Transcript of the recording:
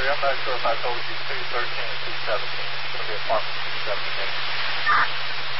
Actually, I'm not sure if I told you 213 and 217. It's going to be apartment 217.